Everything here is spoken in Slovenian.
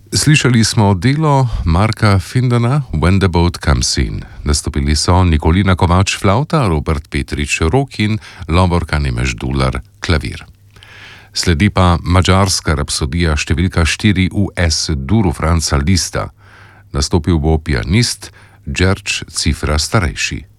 Slišali smo delo Marka Findana When the Boat Comes In. Nastopili so Nikolina Kovač flauta, Robert Petrič rok in Lovor Kanimeš Dular klavir. Sledi pa madžarska rapsodija številka 4 v S-duru Franca Lista. Nastopil bo pianist Đerđ Cifra starejši.